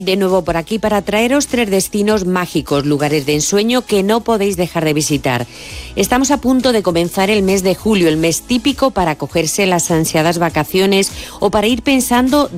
De nuevo por aquí para traeros 3 destinos mágicos, lugares de ensueño que no podéis dejar de visitar. Estamos a punto de comenzar el mes de julio, el mes típico para cogerse las ansiadas vacaciones o para ir pensando